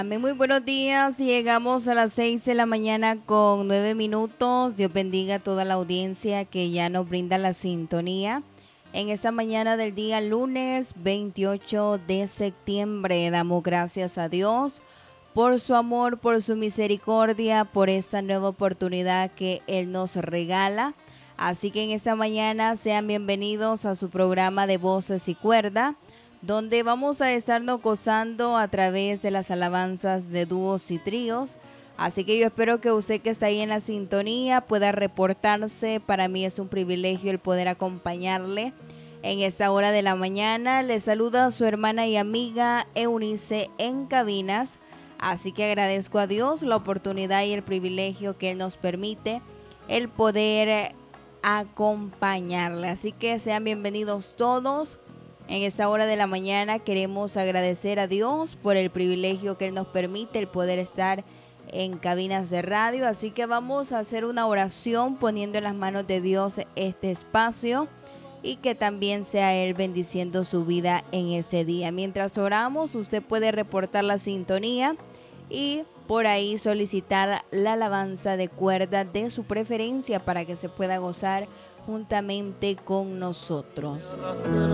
Amén, muy buenos días. Llegamos a las 6 de la mañana con 9 minutos. Dios bendiga a toda la audiencia que ya nos brinda la sintonía. En esta mañana del día lunes 28 de septiembre damos gracias a Dios por su amor, por su misericordia, por esta nueva oportunidad que Él nos regala. Así que en esta mañana sean bienvenidos a su programa de Voces y Cuerda, donde vamos a estarnos gozando a través de las alabanzas de dúos y tríos. Así que yo espero que usted que está ahí en la sintonía pueda reportarse. Para mí es un privilegio el poder acompañarle en esta hora de la mañana. Le saluda a su hermana y amiga Eunice en cabinas. Así que agradezco a Dios la oportunidad y el privilegio que Él nos permite el poder acompañarle. Así que sean bienvenidos todos. En esta hora de la mañana queremos agradecer a Dios por el privilegio que Él nos permite, el poder estar en cabinas de radio. Así que vamos a hacer una oración poniendo en las manos de Dios este espacio y que también sea Él bendiciendo su vida en ese día. Mientras oramos, usted puede reportar la sintonía y por ahí solicitar la alabanza de cuerda de su preferencia para que se pueda gozar juntamente con nosotros.